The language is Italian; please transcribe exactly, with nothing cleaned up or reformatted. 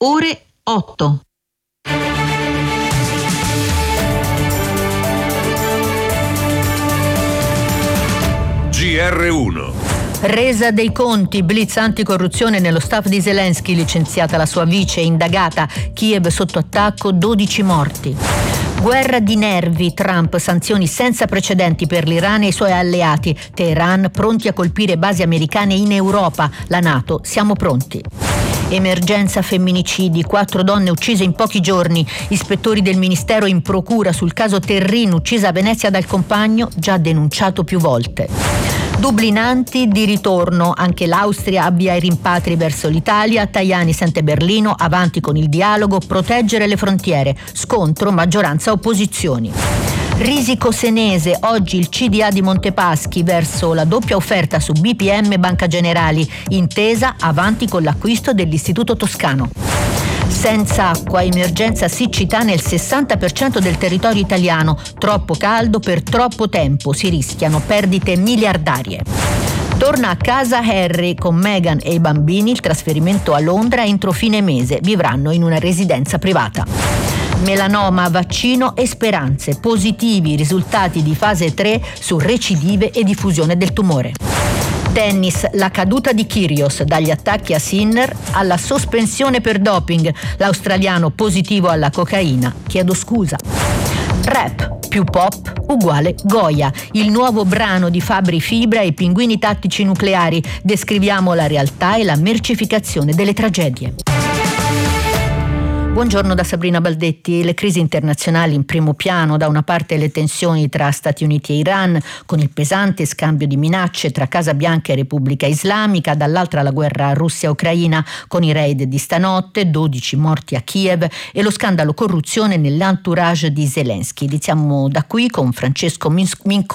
ore otto. G R uno. Resa dei conti, blitz anticorruzione nello staff di Zelensky, licenziata la sua vice, indagata, Kiev sotto attacco, dodici morti. Guerra di nervi, Trump, sanzioni senza precedenti per l'Iran e i suoi alleati, Teheran pronti a colpire basi americane in Europa, la NATO, siamo pronti. Emergenza femminicidi, quattro donne uccise in pochi giorni, ispettori del ministero in procura sul caso Terrin, uccisa a Venezia dal compagno, già denunciato più volte. Dublinanti di ritorno, anche l'Austria avvia i rimpatri verso l'Italia, Tajani sente Berlino, avanti con il dialogo, proteggere le frontiere, scontro maggioranza opposizioni. Risico senese, oggi il C D A di Montepaschi verso la doppia offerta su B P M Banca Generali, intesa avanti con l'acquisto dell'Istituto Toscano. Senza acqua, emergenza siccità nel sessanta per cento del territorio italiano, troppo caldo per troppo tempo, si rischiano perdite miliardarie. Torna a casa Harry con Meghan e i bambini, il trasferimento a Londra entro fine mese, vivranno in una residenza privata. Melanoma, vaccino e speranze, positivi risultati di fase tre su recidive e diffusione del tumore. Tennis, la caduta di Kyrgios, dagli attacchi a Sinner alla sospensione per doping, l'australiano positivo alla cocaina, chiedo scusa. Rap, più pop, uguale Goya, il nuovo brano di Fabri Fibra e i Pinguini Tattici Nucleari, descriviamo la realtà e la mercificazione delle tragedie. Buongiorno da Sabrina Baldetti. Le crisi internazionali in primo piano, da una parte le tensioni tra Stati Uniti e Iran, con il pesante scambio di minacce tra Casa Bianca e Repubblica Islamica, dall'altra la guerra Russia-Ucraina con i raid di stanotte, dodici morti a Kiev e lo scandalo corruzione nell'entourage di Zelensky. Iniziamo da qui con Francesco Minco.